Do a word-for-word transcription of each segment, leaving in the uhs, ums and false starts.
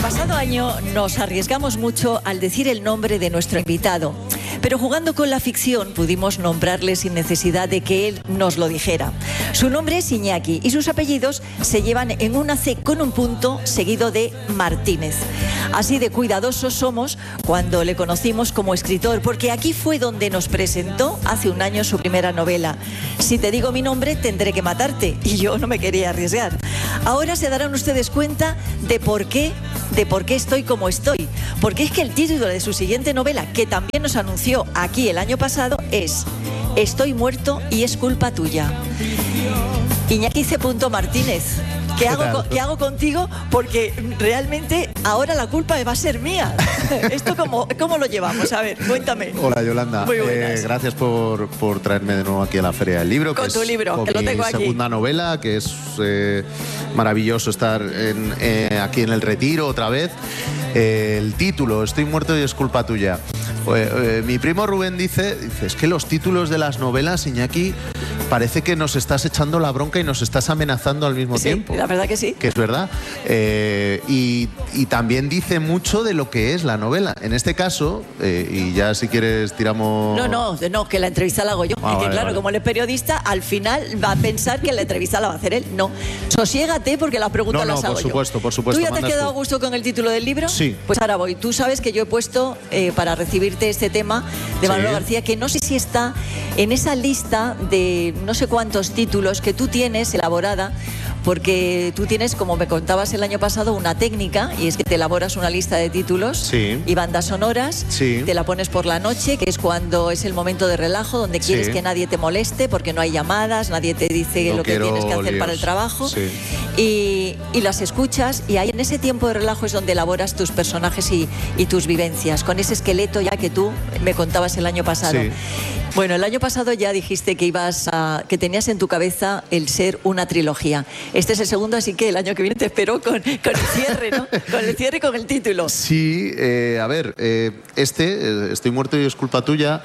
pasado año nos arriesgamos mucho al decir el nombre de nuestro invitado, pero jugando con la ficción pudimos nombrarle sin necesidad de que él nos lo dijera. Su nombre es Iñaki y sus apellidos se llevan en una C con un punto seguido de Martínez. Así de cuidadosos somos cuando le conocimos como escritor, porque aquí fue donde nos presentó hace un año su primera novela. Si te digo mi nombre, tendré que matarte, y yo no me quería arriesgar. Ahora se darán ustedes cuenta de por qué, de por qué estoy como estoy. Porque es que el título de su siguiente novela, que también nos anunció aquí el año pasado, es Estoy muerto y es culpa tuya. Iñaki C. Martínez, ¿qué, ¿Qué hago, ¿qué hago contigo? Porque realmente ahora la culpa va a ser mía. ¿Esto cómo, cómo lo llevamos? A ver, cuéntame. Hola, Yolanda. Muy buenas. Eh, gracias por, por traerme de nuevo aquí a la Feria del Libro. Con que tu es, libro, con que lo tengo mi aquí. segunda novela, que es eh, maravilloso estar en, eh, aquí en el Retiro otra vez. Eh, el título, Estoy muerto y es culpa tuya. Pues, eh, mi primo Rubén dice, dice, es que los títulos de las novelas, Iñaki, parece que nos estás echando la bronca y nos estás amenazando al mismo sí, tiempo. La verdad que sí. Que es verdad. Eh, y, y también dice mucho de lo que es la novela. En este caso, eh, y ya si quieres tiramos... No, no, no, que la entrevista la hago yo. Ah, y que vale, claro, vale. como él es periodista, al final va a pensar que la entrevista la va a hacer él. No, sosiégate porque las preguntas No, no, las hago por yo. supuesto, por supuesto. ¿Tú ya te has mandas quedado a tú. gusto con el título del libro? Sí. Pues ahora voy. Tú sabes que yo he puesto, eh, para recibirte este tema de Sí. Manolo García, que no sé si está en esa lista de no sé cuántos títulos que tú tienes elaborada, porque tú tienes, como me contabas el año pasado, una técnica, y es que te elaboras una lista de títulos Sí. y bandas sonoras, Sí. te la pones por la noche, que es cuando es el momento de relajo, donde quieres Sí. que nadie te moleste, porque no hay llamadas, nadie te dice No lo que quiero tienes que hacer líos. para el trabajo, Sí. y, y las escuchas, y ahí en ese tiempo de relajo es donde elaboras tus personajes y, y tus vivencias, con ese esqueleto ya que tú me contabas el año pasado. Sí. Bueno, el año pasado ya dijiste que ibas a, que tenías en tu cabeza el ser una trilogía. Este es el segundo, así que el año que viene te espero con, con el cierre, ¿no? Con el cierre y con el título. Sí, eh, a ver, eh, este, eh, Estoy muerto y es culpa tuya,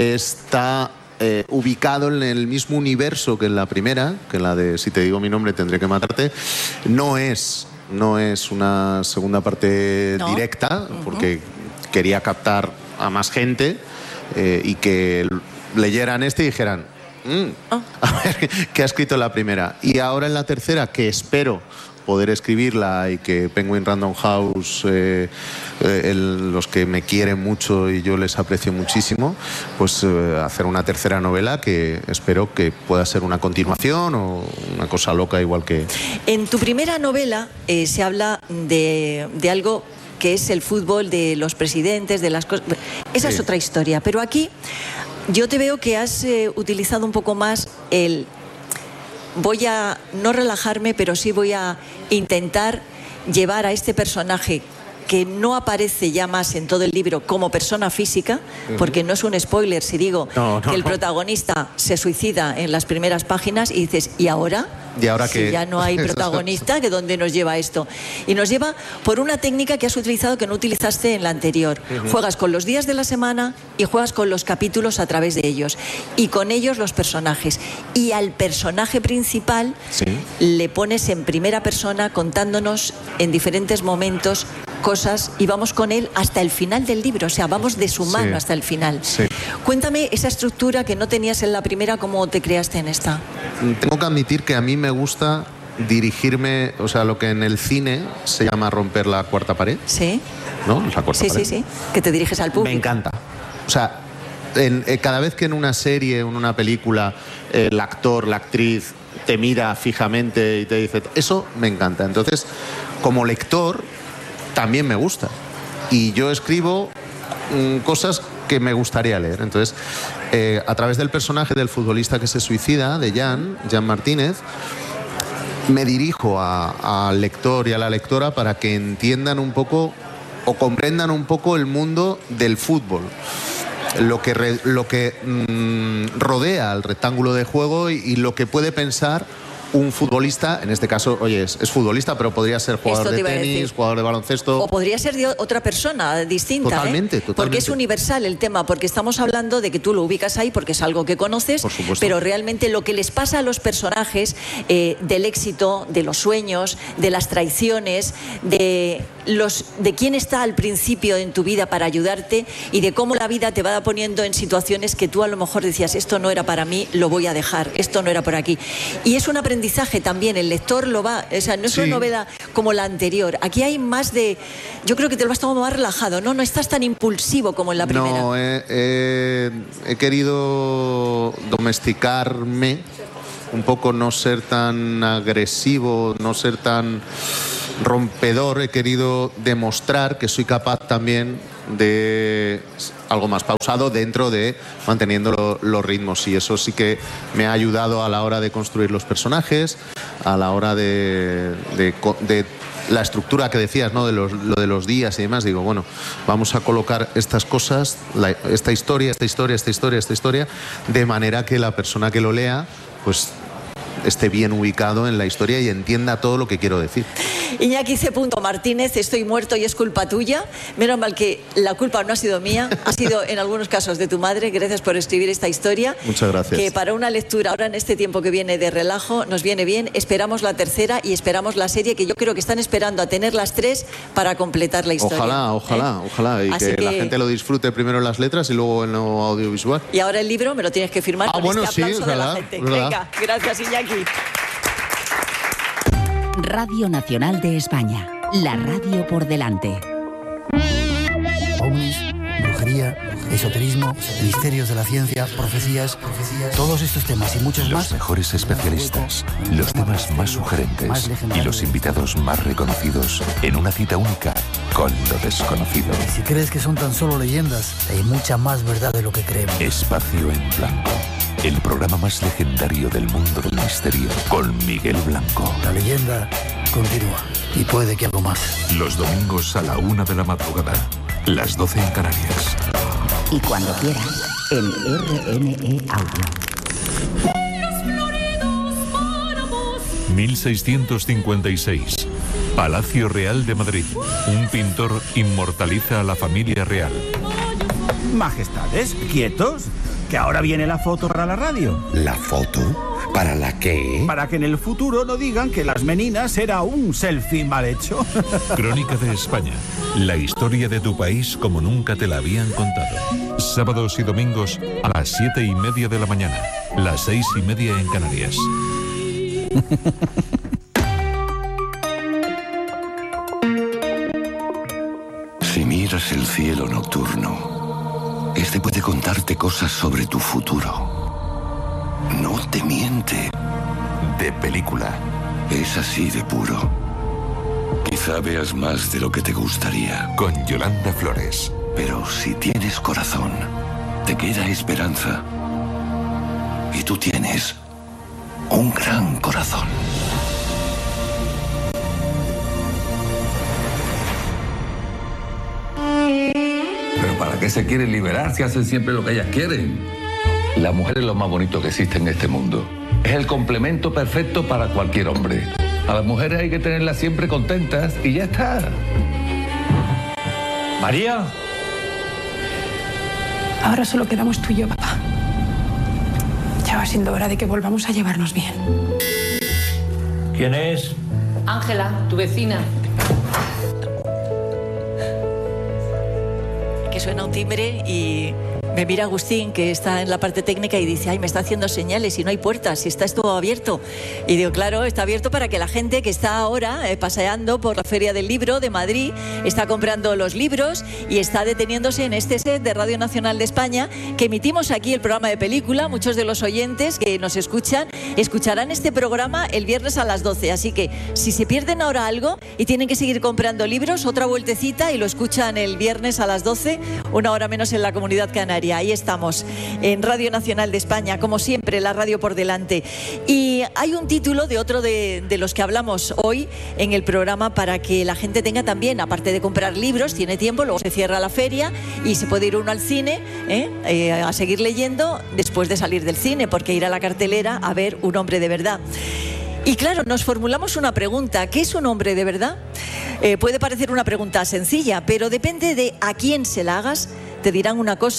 está eh, ubicado en el mismo universo que en la primera, que en la de Si te digo mi nombre tendré que matarte. No es, no es una segunda parte No. directa, Uh-huh. porque quería captar a más gente eh, y que leyeran este y dijeran... Mm, Oh. a ver, ¿qué ha escrito en la primera? Y ahora en la tercera, que espero poder escribirla y que Penguin Random House, eh, eh, el, los que me quieren mucho y yo les aprecio muchísimo, pues eh, hacer una tercera novela que espero que pueda ser una continuación o una cosa loca igual que... En tu primera novela eh, se habla de, de algo que es el fútbol, de los presidentes, de las cosas... Esa Sí. es otra historia, pero aquí yo te veo que has eh, utilizado un poco más el... Voy a no relajarme, pero sí voy a intentar llevar a este personaje que no aparece ya más en todo el libro como persona física, porque no es un spoiler si digo No, no, que el no. protagonista se suicida en las primeras páginas y dices, ¿y ahora? ¿Y ahora si qué? ya no hay protagonista, ¿de dónde nos lleva esto? Y nos lleva por una técnica que has utilizado que no utilizaste en la anterior. Uh-huh. Juegas con los días de la semana y juegas con los capítulos a través de ellos. Y con ellos los personajes. Y al personaje principal Sí. le pones en primera persona contándonos en diferentes momentos cosas y vamos con él hasta el final del libro, o sea, vamos de su mano Sí. hasta el final. Sí. Cuéntame esa estructura que no tenías en la primera, ¿cómo te creaste en esta? Tengo que admitir que a mí me gusta dirigirme, o sea, lo que en el cine se llama romper la cuarta pared, Sí, ¿no? La cuarta sí, pared. sí, sí, que te diriges al público. Me encanta. O sea, en, eh, cada vez que en una serie o en una película eh, el actor, la actriz te mira fijamente y te dice... Eso me encanta. Entonces, como lector, también me gusta. Y yo escribo mm, cosas que me gustaría leer. Entonces, eh, a través del personaje del futbolista que se suicida, de Jan, Jan Martínez, me dirijo a- al lector y a la lectora para que entiendan un poco o comprendan un poco el mundo del fútbol. Lo que, re- lo que mm, rodea al rectángulo de juego y, y lo que puede pensar un futbolista, en este caso, oye, es, es futbolista, pero podría ser jugador Esto te de iba a tenis, decir. jugador de baloncesto. O podría ser de otra persona distinta. Totalmente, ¿eh? totalmente. Porque es universal el tema, porque estamos hablando de que tú lo ubicas ahí porque es algo que conoces, Por supuesto. pero realmente lo que les pasa a los personajes eh, del éxito, de los sueños, de las traiciones, de los, de quién está al principio en tu vida para ayudarte y de cómo la vida te va poniendo en situaciones que tú a lo mejor decías, esto no era para mí, lo voy a dejar, esto no era por aquí. Y es un aprendizaje también, el lector lo va, o sea, no es sí. una novela como la anterior. Aquí hay más de, yo creo que te lo vas tomando más relajado, ¿no? No estás tan impulsivo como en la primera. No, he, he, he querido domesticarme un poco, no ser tan agresivo, no ser tan rompedor. He querido demostrar que soy capaz también de algo más pausado dentro de manteniendo lo, los ritmos, y eso sí que me ha ayudado a la hora de construir los personajes, a la hora de, de, de la estructura que decías, ¿no? De los, lo de los días y demás. Digo, bueno, vamos a colocar estas cosas, la, esta historia, esta historia, esta historia, esta historia, de manera que la persona que lo lea, pues esté bien ubicado en la historia y entienda todo lo que quiero decir. Iñaki C. Martínez, estoy muerto y es culpa tuya. Menos mal que la culpa no ha sido mía, ha sido en algunos casos de tu madre. Gracias por escribir esta historia. Muchas gracias. Que para una lectura ahora en este tiempo que viene de relajo nos viene bien. Esperamos la tercera y esperamos la serie, que yo creo que están esperando a tener las tres para completar la historia. Ojalá, ojalá, ¿eh? ojalá. Y que, que la gente lo disfrute primero en las letras y luego en lo audiovisual. Y ahora el libro me lo tienes que firmar ah, con bueno, este aplauso sí, de verdad, la gente. verdad. Venga, gracias, Iñaki. Radio Nacional de España, la radio por delante. Ovnis, brujería, esoterismo, misterios de la ciencia, profecías, todos estos temas y muchos más. Los mejores especialistas, los temas más sugerentes y los invitados más reconocidos en una cita única con lo desconocido. Si crees que son tan solo leyendas, hay mucha más verdad de lo que creemos. Espacio en Blanco, el programa más legendario del mundo del misterio, con Miguel Blanco. La leyenda continúa y puede que algo más. Los domingos a la una de la madrugada, las doce en Canarias. Y cuando quieras, en R N E Audio. mil seiscientos cincuenta y seis. Palacio Real de Madrid. Un pintor inmortaliza a la familia real. Majestades, quietos, que ahora viene la foto para la radio. ¿La foto? ¿Para la qué? Para que en el futuro no digan que Las Meninas era un selfie mal hecho. Crónica de España. La historia de tu país como nunca te la habían contado. Sábados y domingos a las siete y media de la mañana. Las seis y media en Canarias. Si miras el cielo nocturno, este puede contarte cosas sobre tu futuro. No te miente. De película. Es así de puro. Quizá veas más de lo que te gustaría. Con Yolanda Flores. Pero si tienes corazón, te queda esperanza. Y tú tienes un gran corazón. ¿Pero para qué se quieren liberar si hacen siempre lo que ellas quieren? La mujer es lo más bonito que existe en este mundo. Es el complemento perfecto para cualquier hombre. A las mujeres hay que tenerlas siempre contentas y ya está. María. Ahora solo quedamos tú y yo, papá. Ya va siendo hora de que volvamos a llevarnos bien. ¿Quién es? Ángela, tu vecina. Que suena un timbre y me mira Agustín, que está en la parte técnica, y dice, ay, me está haciendo señales y no hay puertas, si está esto abierto. Y digo, claro, está abierto para que la gente que está ahora eh, paseando por la Feria del Libro de Madrid, está comprando los libros y está deteniéndose en este set de Radio Nacional de España, que emitimos aquí el programa de película. Muchos de los oyentes que nos escuchan, escucharán este programa el viernes a las doce. Así que si se pierden ahora algo y tienen que seguir comprando libros, otra vueltecita y lo escuchan el viernes a las doce, una hora menos en la Comunidad Canaria. Ahí estamos, en Radio Nacional de España, como siempre, la radio por delante. Y hay un título de otro de, de los que hablamos hoy en el programa, para que la gente tenga también, aparte de comprar libros, tiene tiempo, luego se cierra la feria y se puede ir uno al cine ¿eh? Eh, a seguir leyendo después de salir del cine, porque ir a la cartelera a ver Un hombre de verdad. Y claro, nos formulamos una pregunta: ¿qué es un hombre de verdad? Eh, puede parecer una pregunta sencilla, pero depende de a quién se la hagas, te dirán una cosa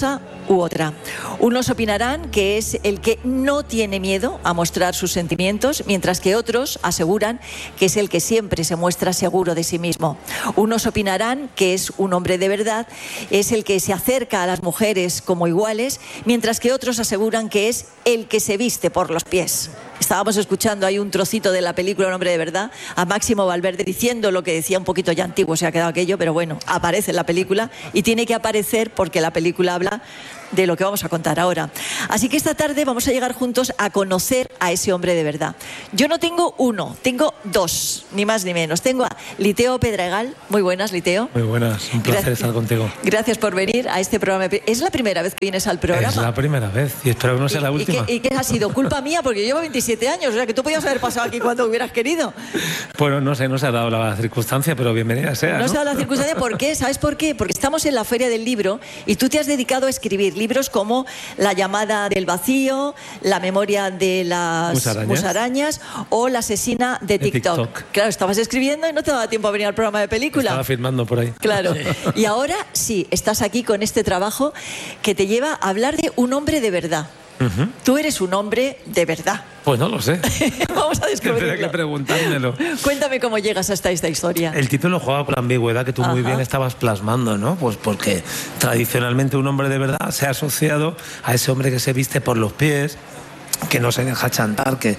u otra. Unos opinarán que es el que no tiene miedo a mostrar sus sentimientos, mientras que otros aseguran que es el que siempre se muestra seguro de sí mismo. Unos opinarán que es un hombre de verdad, es el que se acerca a las mujeres como iguales, mientras que otros aseguran que es el que se viste por los pies. Estábamos escuchando ahí un trocito de la película Un hombre de verdad, a Máximo Valverde diciendo lo que decía, un poquito ya antiguo se ha quedado aquello, pero bueno, aparece en la película y tiene que aparecer porque la película habla de lo que vamos a contar ahora. Así que esta tarde vamos a llegar juntos a conocer a ese hombre de verdad. Yo no tengo uno, tengo dos, ni más ni menos. Tengo a Liteo Pedregal. Muy buenas, Liteo. Muy buenas, un placer Gracias. estar contigo. Gracias por venir a este programa. ¿Es la primera vez que vienes al programa? Es la primera vez y espero que no sea la ¿Y, última. ¿Y qué, y qué ha sido? Culpa mía, porque yo llevo veintisiete años, o sea que tú podías haber pasado aquí cuando hubieras querido. Bueno, no sé, no se ha dado la circunstancia, pero bienvenida sea, ¿no? No se ha dado la circunstancia, ¿por qué? ¿Sabes por qué? Porque estamos en la Feria del Libro y tú te has dedicado a escribir libros como La llamada del vacío, La memoria de las musarañas, musarañas o La asesina de TikTok. de TikTok. Claro, estabas escribiendo y no te daba tiempo a venir al programa de película. Estaba firmando por ahí. Claro. Y ahora sí, estás aquí con este trabajo que te lleva a hablar de un hombre de verdad. Uh-huh. Tú eres un hombre de verdad. Pues no lo sé. Vamos a descubrirlo. Tendré que preguntármelo. Cuéntame cómo llegas hasta esta historia. El título juega con la ambigüedad que tú Ajá. muy bien estabas plasmando, ¿no? Pues porque tradicionalmente un hombre de verdad se ha asociado a ese hombre que se viste por los pies, que no se deja chantar, que,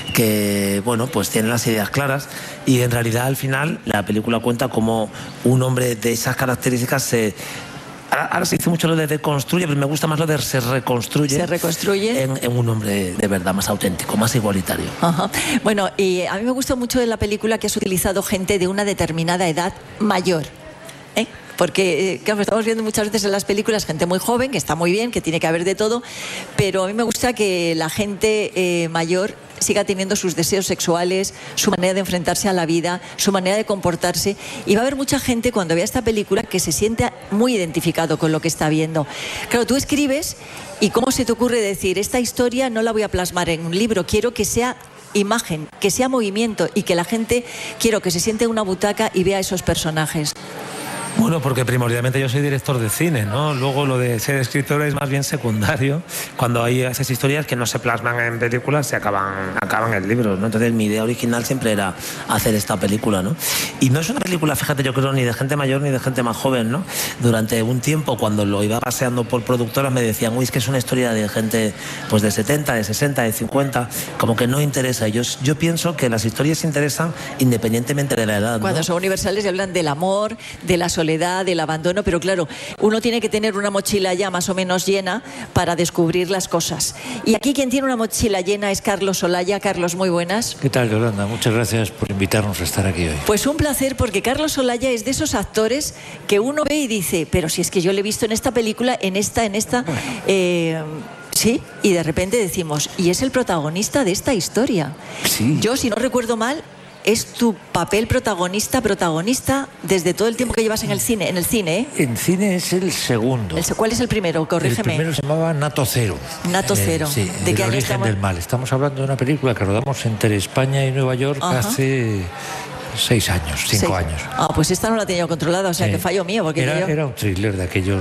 que bueno, pues tiene las ideas claras, y en realidad al final la película cuenta cómo un hombre de esas características se... Ahora, ahora se dice mucho lo de deconstruye, pero me gusta más lo de se reconstruye. Se reconstruye. En, en un hombre de verdad más auténtico, más igualitario. Ajá. Bueno, y a mí me gusta mucho de la película que has utilizado gente de una determinada edad mayor. ¿Eh? Porque, claro, estamos viendo muchas veces en las películas gente muy joven, que está muy bien, que tiene que haber de todo, pero a mí me gusta que la gente eh, mayor siga teniendo sus deseos sexuales, su manera de enfrentarse a la vida, su manera de comportarse, y va a haber mucha gente cuando vea esta película que se siente muy identificado con lo que está viendo. Claro, tú escribes y ¿cómo se te ocurre decir, esta historia no la voy a plasmar en un libro, quiero que sea imagen, que sea movimiento y que la gente, quiero que se siente en una butaca y vea esos personajes? Bueno, porque primordialmente yo soy director de cine, ¿no? Luego lo de ser escritor es más bien secundario. Cuando hay esas historias que no se plasman en películas, se acaban, acaban en libros, ¿no? Entonces mi idea original siempre era hacer esta película, ¿no? Y no es una película, fíjate, yo creo, ni de gente mayor ni de gente más joven, ¿no? Durante un tiempo, cuando lo iba paseando por productoras, me decían, uy, es que es una historia de gente pues de setenta, de sesenta, de cincuenta, como que no interesa. Yo, yo pienso que las historias interesan independientemente de la edad, ¿no? Cuando son universales y hablan del amor, de la soledad, del abandono, pero claro, uno tiene que tener una mochila ya más o menos llena para descubrir las cosas. Y aquí quien tiene una mochila llena es Carlos Olaya. Carlos, muy buenas. ¿Qué tal, Yolanda? Muchas gracias por invitarnos a estar aquí hoy. Pues un placer, porque Carlos Olaya es de esos actores que uno ve y dice, pero si es que yo le he visto en esta película, en esta, en esta... Eh, sí, y de repente decimos, y es el protagonista de esta historia. Sí. Yo, si no recuerdo mal, es tu papel protagonista, protagonista desde todo el tiempo que llevas en el cine, en el cine, ¿eh? En cine es el segundo. El, ¿Cuál es el primero? Corrígeme. El primero se llamaba Nato Cero. Nato Cero. Eh, sí, ¿De El qué año origen estamos? del mal. Estamos hablando de una película que rodamos entre España y Nueva York Ajá. hace seis años, cinco Seis. años. Ah, pues esta no la tenía controlada, o sea, Sí. que fallo mío. Porque Era, yo... era un thriller de aquellos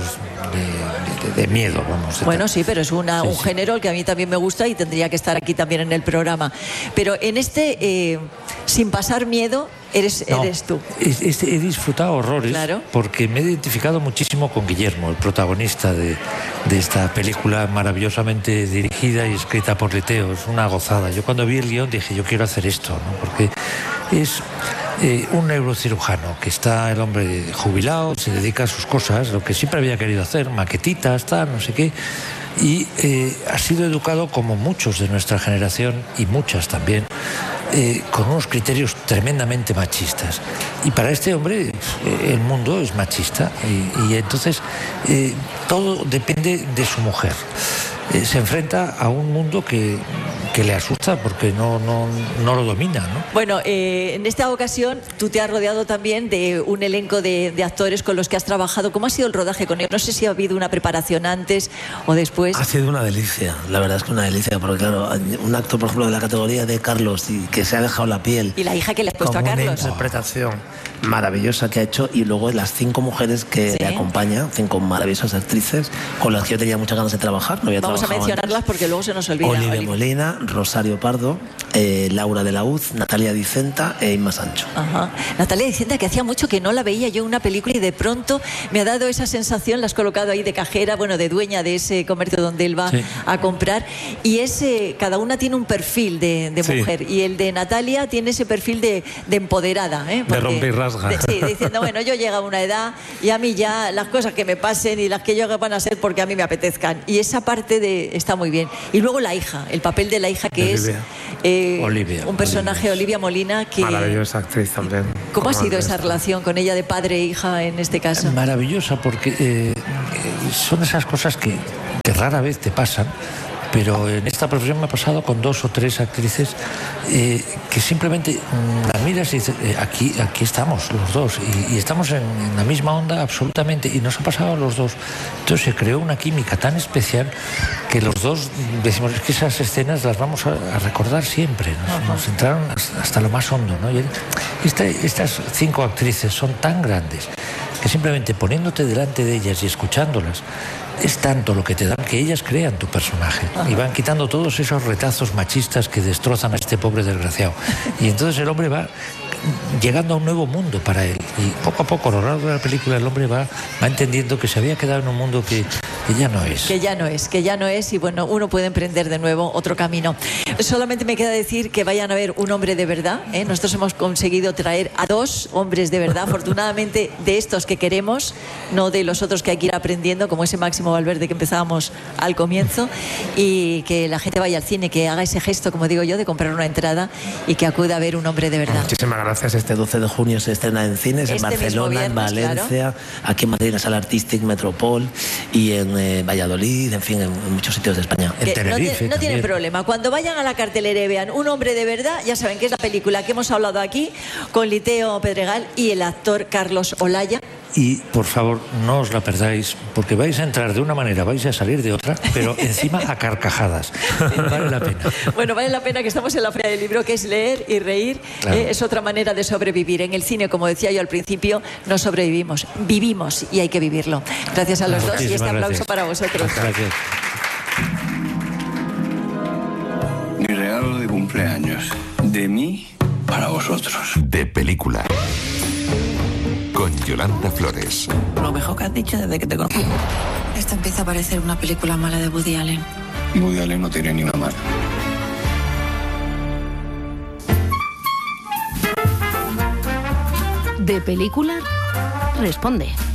de, de- de miedo, vamos. de Bueno, tal. sí, pero es una, Sí, un sí. género al que a mí también me gusta y tendría que estar aquí también en el programa. Pero en este, eh, sin pasar miedo, eres, No, eres tú. es- es- he disfrutado horrores Claro. porque me he identificado muchísimo con Guillermo, el protagonista de, de esta película maravillosamente dirigida y escrita por Leteo. Es una gozada. Yo cuando vi el guión dije, yo quiero hacer esto, ¿no? Porque es eh, un neurocirujano que está el hombre jubilado, se dedica a sus cosas, lo que siempre había querido hacer, maquetitas, tal, no sé qué. Y eh, ha sido educado como muchos de nuestra generación y muchas también, eh, con unos criterios tremendamente machistas. Y para este hombre eh, el mundo es machista y, y entonces eh, todo depende de su mujer. Eh, se enfrenta a un mundo que, que le asusta porque no, no, no lo domina, ¿no? Bueno, eh, en esta ocasión tú te has rodeado también de un elenco de, de actores con los que has trabajado. ¿Cómo ha sido el rodaje con ellos? No sé si ha habido una preparación antes o después. Ha sido una delicia, la verdad es que una delicia, porque claro, un actor, por ejemplo, de la categoría de Carlos, y que se ha dejado la piel. Y la hija que le has puesto a Carlos. Una interpretación maravillosa que ha hecho, y luego las cinco mujeres que ¿Sí? le acompañan, cinco maravillosas actrices con las que yo tenía muchas ganas de trabajar. No había Vamos a mencionarlas antes. Porque luego se nos olvida. Olivia Olive. Molina, Rosario Pardo, eh, Laura de la Uz, Natalia Dicenta e Inma Sancho. Ajá. Natalia Dicenta, que hacía mucho que no la veía yo en una película y de pronto me ha dado esa sensación, la has colocado ahí de cajera, bueno, de dueña de ese comercio donde él va sí. a comprar, y ese, cada una tiene un perfil de, de mujer, sí. y el de Natalia tiene ese perfil de, de empoderada, ¿eh? Porque, de rompe y rasga. De, sí, diciendo, bueno, yo llego a una edad y a mí ya las cosas que me pasen y las que yo haga van a ser porque a mí me apetezcan, y esa parte de, está muy bien. Y luego la hija, el papel de la hija que Olivia. es eh, Olivia, un personaje, Olivia, Olivia Molina, que... Maravillosa actriz también. ¿Cómo ha sido esa relación con ella de padre e hija en este caso? Maravillosa, porque eh, son esas cosas que, que rara vez te pasan, pero en esta profesión me ha pasado con dos o tres actrices eh, que simplemente mmm, las miras y dices, eh, aquí, aquí estamos los dos, y, y estamos en, en la misma onda absolutamente, y nos ha pasado a los dos. Entonces se creó una química tan especial que los dos decimos, es que esas escenas las vamos a, a recordar siempre, nos, nos entraron hasta lo más hondo, ¿no? Y esta, estas cinco actrices son tan grandes que simplemente poniéndote delante de ellas y escuchándolas, es tanto lo que te dan que ellas crean tu personaje. Ajá. Y van quitando todos esos retazos machistas que destrozan a este pobre desgraciado. Y entonces el hombre va llegando a un nuevo mundo para él. Y poco a poco, a lo largo de la película, el hombre va, va entendiendo que se había quedado en un mundo que, que ya no es. Que ya no es, que ya no es, y bueno, uno puede emprender de nuevo otro camino. Solamente me queda decir que vayan a ver Un hombre de verdad, ¿eh? Nosotros hemos conseguido traer a dos hombres de verdad, afortunadamente de estos que queremos, no de los otros que hay que ir aprendiendo, como ese Máximo Valverde que empezábamos al comienzo, y que la gente vaya al cine, que haga ese gesto, como digo yo, de comprar una entrada y que acuda a ver Un hombre de verdad. Muchísimas gracias. Este doce de junio se estrena en cines, este en Barcelona, viernes, en Valencia, claro. Aquí en Madrid, en la Sala Artístic Metropol, y en eh, Valladolid, en fin, en, en muchos sitios de España. En Tenerife, no, no tienen problema. Cuando vayan a la cartelera y vean Un hombre de verdad, ya saben que es la película que hemos hablado aquí con Liteo Pedregal y el actor Carlos Olaya. Y por favor, no os la perdáis, porque vais a entrar de una manera, vais a salir de otra, pero encima a carcajadas. Vale la pena. Bueno, vale la pena, que estamos en la Feria del Libro, que es leer y reír. Claro. Eh, es otra manera de sobrevivir. En el cine, como decía yo al principio, no sobrevivimos, vivimos, y hay que vivirlo. Gracias a los Muchísimas dos, y este aplauso gracias. Para vosotros. Gracias. Mi regalo de cumpleaños, de mí para vosotros. De película. Con Yolanda Flores. Lo mejor que has dicho desde que te conozco. Esta empieza a parecer una película mala de Woody Allen. Woody Allen no tiene ni una mala. De película, responde.